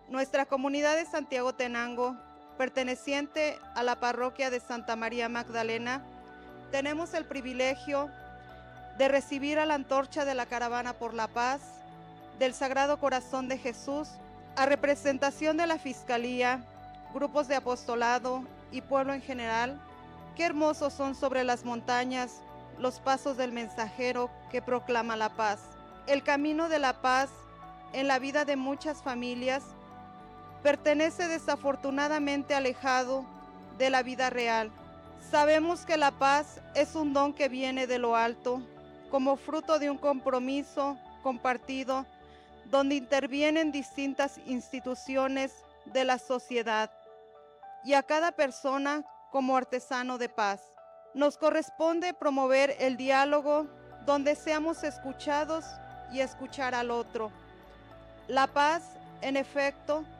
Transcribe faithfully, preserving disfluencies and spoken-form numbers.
Nuestra comunidad de Santiago Tenango, perteneciente a la parroquia de Santa María Magdalena, tenemos el privilegio de recibir a la antorcha de la Caravana por la Paz del Sagrado Corazón de Jesús, a representación de la Fiscalía, grupos de apostolado y pueblo en general. Qué hermosos son sobre las montañas los pasos del mensajero que proclama la paz. El camino de la paz en la vida de muchas familias pertenece desafortunadamente alejado de la vida real. Sabemos que la paz es un don que viene de lo alto, como fruto de un compromiso compartido, donde intervienen distintas instituciones de la sociedad y a cada persona como artesano de paz. Nos corresponde promover el diálogo donde seamos escuchados y escuchar al otro. La paz, en efecto,